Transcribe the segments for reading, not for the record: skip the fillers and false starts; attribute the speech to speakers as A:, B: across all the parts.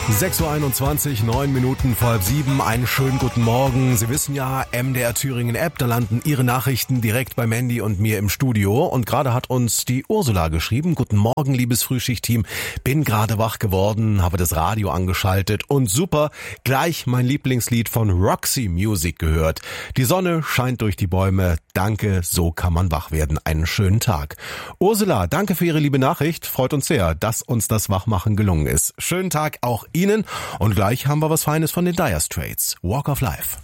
A: 6.21 Uhr, 9 Minuten vor 6:30. Einen schönen guten Morgen. Sie wissen ja, MDR Thüringen App, da landen Ihre Nachrichten direkt bei Mandy und mir im Studio. Und gerade hat uns die Ursula geschrieben. Guten Morgen, liebes Frühschichtteam. Bin gerade wach geworden, habe das Radio angeschaltet und super, gleich mein Lieblingslied von Roxy Music gehört. Die Sonne scheint durch die Bäume. Danke, so kann man wach werden. Einen schönen Tag. Ursula, danke für Ihre liebe Nachricht. Freut uns sehr, dass uns das Wachmachen gelungen ist. Schönen Tag auch Ihnen. Und gleich haben wir was Feines von den Dire Straits. Walk of Life.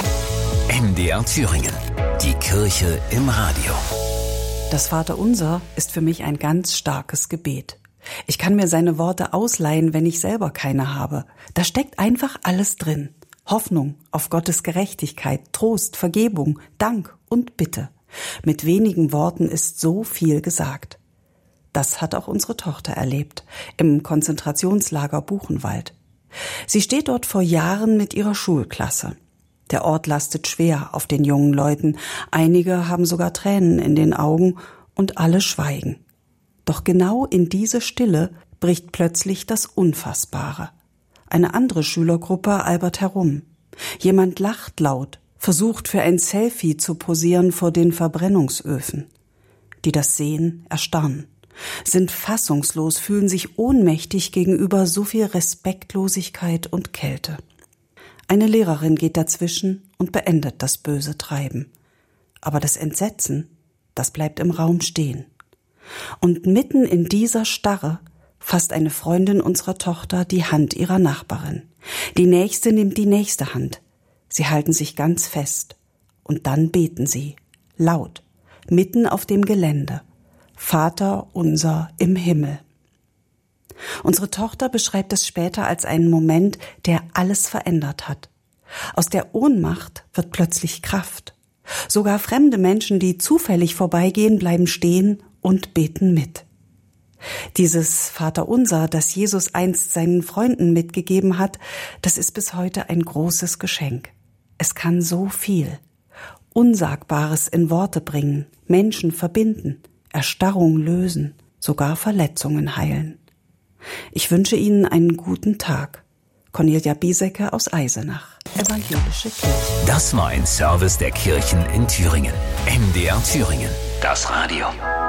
B: MDR Thüringen. Die Kirche im Radio.
C: Das Vaterunser ist für mich ein ganz starkes Gebet. Ich kann mir seine Worte ausleihen, wenn ich selber keine habe. Da steckt einfach alles drin. Hoffnung auf Gottes Gerechtigkeit, Trost, Vergebung, Dank und Bitte. Mit wenigen Worten ist so viel gesagt. Das hat auch unsere Tochter erlebt, im Konzentrationslager Buchenwald. Sie steht dort vor Jahren mit ihrer Schulklasse. Der Ort lastet schwer auf den jungen Leuten. Einige haben sogar Tränen in den Augen und alle schweigen. Doch genau in diese Stille bricht plötzlich das Unfassbare. Eine andere Schülergruppe albert herum. Jemand lacht laut, versucht für ein Selfie zu posieren vor den Verbrennungsöfen. Die das sehen, erstarren, sind fassungslos, fühlen sich ohnmächtig gegenüber so viel Respektlosigkeit und Kälte. Eine Lehrerin geht dazwischen und beendet das böse Treiben. Aber das Entsetzen, das bleibt im Raum stehen. Und mitten in dieser Starre fasst eine Freundin unserer Tochter die Hand ihrer Nachbarin. Die nächste nimmt die nächste Hand. Sie halten sich ganz fest. Und dann beten sie, laut, mitten auf dem Gelände. Vater unser im Himmel. Unsere Tochter beschreibt es später als einen Moment, der alles verändert hat. Aus der Ohnmacht wird plötzlich Kraft. Sogar fremde Menschen, die zufällig vorbeigehen, bleiben stehen und beten mit. Dieses Vaterunser, das Jesus einst seinen Freunden mitgegeben hat, das ist bis heute ein großes Geschenk. Es kann so viel. Unsagbares in Worte bringen, Menschen verbinden, Erstarrung lösen, sogar Verletzungen heilen. Ich wünsche Ihnen einen guten Tag. Cornelia Biesecke aus Eisenach, Evangelische Kirche.
B: Das war ein Service der Kirchen in Thüringen. MDR Thüringen. Das Radio.